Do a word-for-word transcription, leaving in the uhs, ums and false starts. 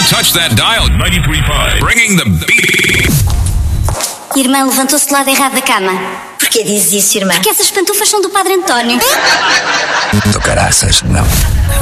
touch that dial. ninety-three point five. Bringing the beat. Irmã levantou-se do lado errado da cama. Porquê dizes isso, irmã? Porque essas pantufas são do Padre António. Do caraças, não.